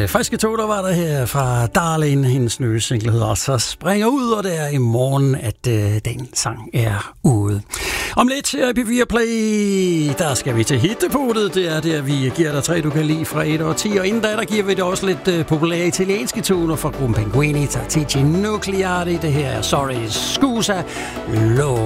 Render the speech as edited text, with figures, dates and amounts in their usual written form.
friske tog, der var der her fra Darlene, hendes nye single hedder Så springer ud, og det er i morgen, at den sang er ude. Om lidt her i P4 Play, der skal vi til hittepunktet. Det er der, vi giver dig 3, du kan lide fra 1 og 10. Og inden da, der giver vi det også lidt populære italienske toner fra gruppen Pinguini, Tattici Nucleari. Det her er Sorry Scusa Lo.